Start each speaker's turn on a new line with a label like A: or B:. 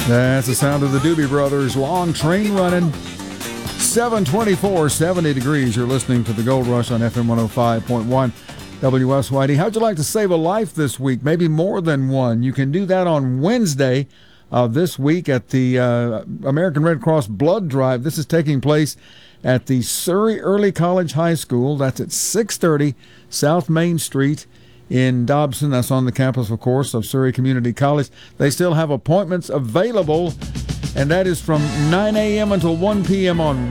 A: That's the sound of the Doobie Brothers. Long train running. 724, 70 degrees. You're listening to the Gold Rush on FM 105.1 WSYD. How'd you like to save a life this week? Maybe more than one. You can do that on Wednesday of this week at the American Red Cross Blood Drive. This is taking place at the Surrey Early College High School. That's at 630 South Main Street in Dobson. That's on the campus, of course, of Surrey Community College. They still have appointments available, and that is from 9 a.m. until 1 p.m. on